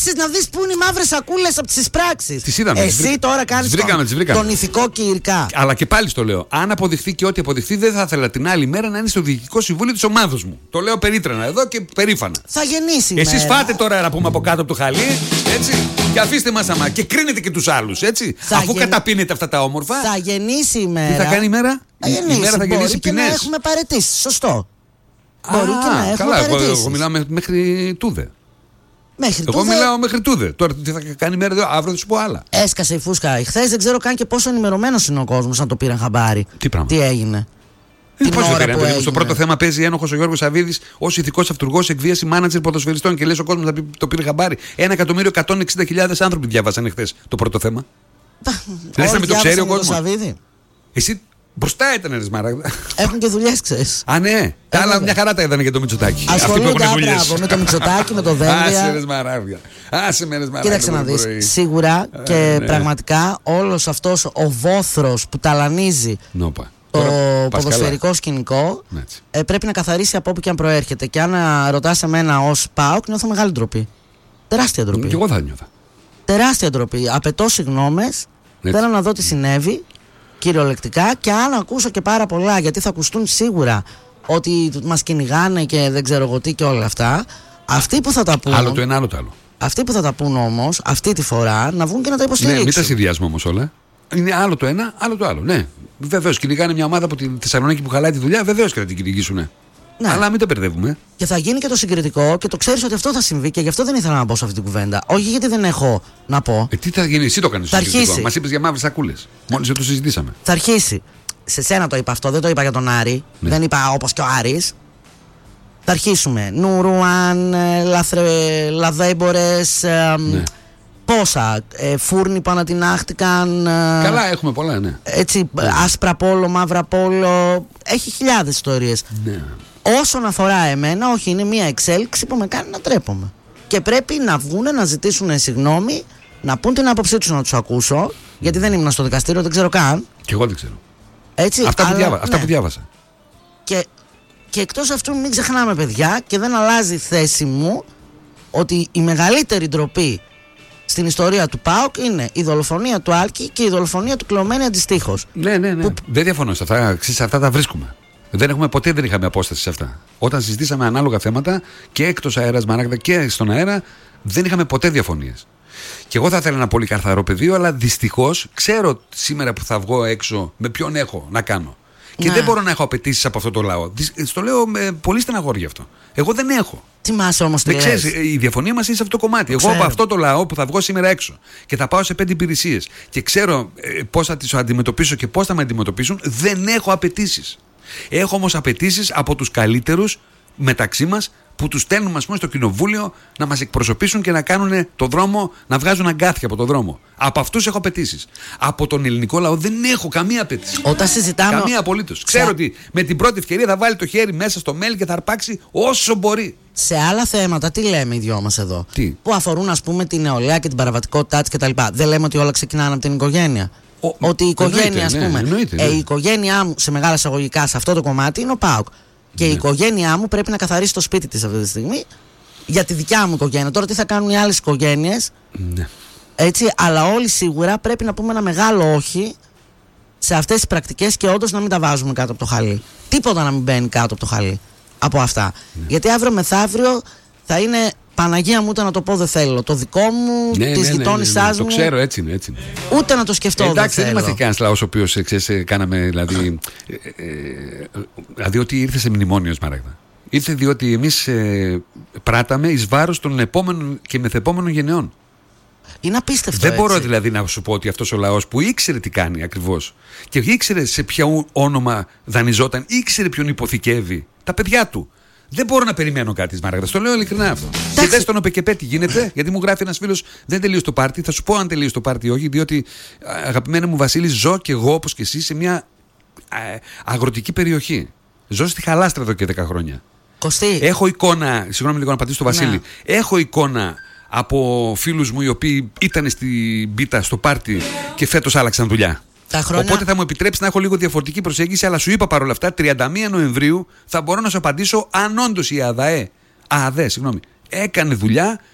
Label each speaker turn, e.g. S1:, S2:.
S1: Να δεις πού είναι οι μαύρες σακούλες από τις πράξεις.
S2: Τις είδαμε.
S1: Εσύ τώρα κάνεις τον ηθικό Κυρικά.
S2: Αλλά και πάλι στο λέω. Αν αποδειχθεί και ό,τι αποδειχθεί, δεν θα ήθελα την άλλη μέρα να είναι στο διοικητικό συμβούλιο της ομάδος μου. Το λέω περίτρανα εδώ και περήφανα.
S1: Θα γεννήσει.
S2: Εσείς φάτε τώρα να πούμε από κάτω από το χαλί, έτσι. Και αφήστε μας αμά. Και κρίνετε και τους άλλους, έτσι. Αφού καταπίνετε αυτά τα όμορφα.
S1: Θα γεννήσει η μέρα.
S2: Τι θα κάνει η μέρα?
S1: Η μέρα θα γεννήσει ποινές. Να έχουμε παραιτήσει. Σωστό. Μπορεί και να έχουμε παραιτήσει.
S2: Εγώ μιλάω μέχρι τούδε.
S1: Εγώ
S2: μιλάω μέχρι τούδε. Τώρα τι θα κάνει η μέρα, αύριο θα σου πω άλλα.
S1: Έσκασε η φούσκα. Χθες δεν ξέρω καν και πόσο ενημερωμένος είναι ο κόσμος αν το πήραν χαμπάρι.
S2: Τι
S1: έγινε.
S2: Πώς το πήραν. Στο πρώτο θέμα παίζει ένοχος ο Γιώργος Σαββίδης ως ηθικός αυτουργός, εκβίαση μάνατζερ ποδοσφαιριστών. Και λες ο κόσμος το πήρε χαμπάρι. 1.160.000 άνθρωποι διάβασαν χθες το πρώτο θέμα. Λες να μην το ξέρει ο κόσμος. Εσύ μπροστά ήταν ρε Σμάραγδα.
S1: Έχουν και δουλειές, ξέρεις.
S2: Α, ναι. Τα άλλα μια χαρά τα είδανε και το Μητσοτάκη.
S1: Ασχολούνται με το Μητσοτάκη, με το Δένδια.
S2: Άσε ρε Σμάραγδα. Άσε με ρε Σμάραγδα.
S1: Κοίταξε να δεις. Σίγουρα και πραγματικά όλος αυτός ο βόθρος που ταλανίζει το ποδοσφαιρικό σκηνικό πρέπει να καθαρίσει από όπου και αν προέρχεται. Και αν ρωτάς εμένα ως ΠΑΟΚ, νιώθω μεγάλη ντροπή. Τεράστια ντροπή.
S2: Και εγώ θα νιώθα.
S1: Τεράστια ντροπή. Απαιτώ συγγνώμες. Θέλω να δω τι συνέβη. Κυριολεκτικά, και αν ακούσω και πάρα πολλά, γιατί θα ακουστούν σίγουρα ότι μας κυνηγάνε και δεν ξέρω εγώ τι και όλα αυτά. Αυτοί που θα τα πούν.
S2: Άλλο το ένα, άλλο το άλλο.
S1: Αυτοί που θα τα πούν όμως, αυτή τη φορά, να βγουν και να τα υποστηρίξουν.
S2: Ναι, μην τα συνδυάζουμε όμως όλα. Είναι άλλο το ένα, άλλο το άλλο. Ναι. Βεβαίως, κυνηγάνε μια ομάδα από τη Θεσσαλονίκη που χαλάει τη δουλειά, βεβαίως και θα την κυνηγήσουν. Ναι. Αλλά μην τα μπερδεύουμε.
S1: Και θα γίνει και το συγκριτικό και το ξέρεις ότι αυτό θα συμβεί και γι' αυτό δεν ήθελα να μπω σε αυτή την κουβέντα. Όχι γιατί δεν έχω να πω.
S2: Τι θα γίνει, εσύ το κάνεις το συγκριτικό. Μας είπες για μαύρες σακούλες. Μόλις το συζητήσαμε.
S1: Θα αρχίσει. Σε σένα το είπα αυτό, δεν το είπα για τον Άρη. Ναι. Δεν είπα όπως και ο Άρης. Θα αρχίσουμε. Νουρουάν, λαδέμπορες. Ναι. Πόσα. Φούρνοι που ανατινάχτηκαν.
S2: Καλά, έχουμε πολλά, ναι.
S1: Έτσι, άσπρα πόλο, μαύρα πόλο. Έχει χιλιάδες ιστορίες. Ναι. Όσον αφορά εμένα, όχι, είναι μια εξέλιξη που με κάνει να τρέπομαι. Και πρέπει να βγουν να ζητήσουν συγγνώμη, να πούν την άποψή τους να τους ακούσω, γιατί δεν ήμουν στο δικαστήριο, δεν ξέρω καν.
S2: Και εγώ δεν ξέρω.
S1: Έτσι,
S2: αυτά που διάβασα.
S1: Και εκτός αυτού, μην ξεχνάμε, παιδιά, και δεν αλλάζει η θέση μου, ότι η μεγαλύτερη ντροπή στην ιστορία του ΠΑΟΚ είναι η δολοφονία του Άλκη και η δολοφονία του Κλωμένη αντιστοίχως.
S2: Ναι. Δεν διαφωνώ σε αυτά τα βρίσκουμε. Ποτέ δεν είχαμε απόσταση σε αυτά. Όταν συζητήσαμε ανάλογα θέματα και εκτός αέρας Μαράγδα και στον αέρα, δεν είχαμε ποτέ διαφωνίες. Και εγώ θα ήθελα ένα πολύ καθαρό πεδίο, αλλά δυστυχώς ξέρω σήμερα που θα βγω έξω με ποιον έχω να κάνω. Και δεν μπορώ να έχω απαιτήσεις από αυτό το λαό. Στο λέω με πολύ στεναχώρια αυτό. Εγώ δεν έχω.
S1: Θυμάσαι όμως τι
S2: ξέρεις, η διαφωνία μας είναι σε αυτό το κομμάτι. Εγώ από αυτό το λαό που θα βγω σήμερα έξω και θα πάω σε 5 υπηρεσίες και ξέρω πώς θα τις αντιμετωπίσω και πώς θα με αντιμετωπίσουν, δεν έχω απαιτήσεις. Έχω όμως απαιτήσεις από τους καλύτερους μεταξύ μας που τους στέλνουμε, ας πούμε, στο κοινοβούλιο να μας εκπροσωπήσουν και να κάνουν το δρόμο, να βγάζουν αγκάθια από το δρόμο. Από αυτούς έχω απαιτήσεις. Από τον ελληνικό λαό δεν έχω καμία απαιτήση.
S1: Όταν συζητάμε.
S2: Καμία απολύτως. Ξέρω ότι με την πρώτη ευκαιρία θα βάλει το χέρι μέσα στο μέλι και θα αρπάξει όσο μπορεί.
S1: Σε άλλα θέματα, τι λέμε οι δυο μας εδώ?
S2: Τι?
S1: Που αφορούν, ας πούμε, την νεολαία και την παραβατικότητά της κτλ. Δεν λέμε ότι όλα ξεκινάνε από την οικογένεια. Ότι η οικογένεια, ας πούμε, η οικογένειά μου σε μεγάλα εισαγωγικά σε αυτό το κομμάτι είναι ο ΠΑΟΚ. Και η οικογένειά μου πρέπει να καθαρίσει το σπίτι της αυτή τη στιγμή για τη δικιά μου οικογένεια. Τώρα τι θα κάνουν οι άλλες οικογένειες. Ναι. Έτσι, αλλά όλοι σίγουρα πρέπει να πούμε ένα μεγάλο όχι σε αυτές τις πρακτικές και όντως να μην τα βάζουμε κάτω από το χαλί. Τίποτα να μην μπαίνει κάτω από το χαλί από αυτά. Ναι. Γιατί αύριο μεθαύριο θα είναι Παναγία μου, ούτε να το πω δεν θέλω. Το δικό μου, της γειτόνισσάς μου.
S2: Το ξέρω, έτσι είναι.
S1: Ούτε να το σκεφτώ.
S2: Εντάξει, δεν είμαστε κανένας λαός ο οποίος κάναμε, δηλαδή ότι ήρθε σε μνημόνιο Σμάραγδα. Ήρθε διότι εμείς πράταμε εις βάρος των επόμενων και μεθεπόμενων γενεών.
S1: Είναι απίστευτο.
S2: Δεν μπορώ δηλαδή να σου πω ότι αυτός ο λαός που ήξερε τι κάνει ακριβώς και ήξερε σε ποιο όνομα δανειζόταν, ήξερε ποιον υποθηκεύει τα παιδιά του. Δεν μπορώ να περιμένω κάτι, Σμάραγδα. Το λέω ειλικρινά αυτό. Και δεν στον ΟΠΕΚΕΠΕ τι γίνεται, γιατί μου γράφει ένας φίλος, δεν τελείωσε το πάρτι. Θα σου πω αν τελείωσε το πάρτι ή όχι, διότι αγαπημένη μου Βασίλη, ζω και εγώ όπως και εσύ σε μια αγροτική περιοχή. Ζω στη Χαλάστρα εδώ και 10 χρόνια.
S1: Κωστή.
S2: Έχω εικόνα, συγγνώμη λίγο να πατήσω στο Βασίλη. Ναι. Έχω εικόνα από φίλους μου οι οποίοι ήταν στην πίτα, στο πάρτι και φέτος άλλαξαν δουλειά. Οπότε θα μου επιτρέψει να έχω λίγο διαφορετική προσέγγιση, αλλά σου είπα παρόλα αυτά, 31 Νοεμβρίου θα μπορώ να σου απαντήσω αν όντως η ΑΔΕ έκανε δουλειά